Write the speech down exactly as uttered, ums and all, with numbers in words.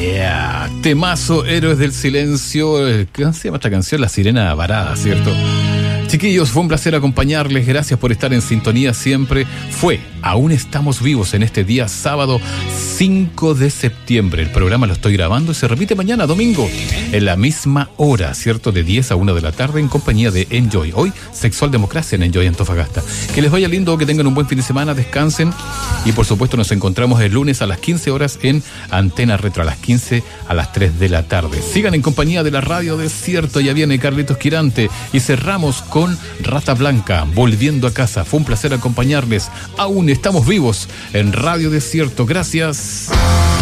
Yeah, temazo, Héroes del Silencio. ¿Cómo se llama esta canción? La Sirena Varada, ¿cierto? Chiquillos, fue un placer acompañarles. Gracias por estar en sintonía siempre. Fue Aún Estamos Vivos en este día sábado cinco de septiembre. El programa lo estoy grabando y se repite mañana, domingo, en la misma hora, ¿cierto? De diez a una de la tarde en compañía de Enjoy. Hoy, Sexual Democracia en Enjoy Antofagasta. Que les vaya lindo, que tengan un buen fin de semana, descansen. Y por supuesto nos encontramos el lunes a las quince horas en Antena Retro, a las quince a las tres de la tarde. Sigan en compañía de la Radio Desierto. Ya viene Carlitos Quirante. Y cerramos con Rata Blanca, Volviendo a Casa. Fue un placer acompañarles. Aún estamos vivos en Radio Desierto. Gracias.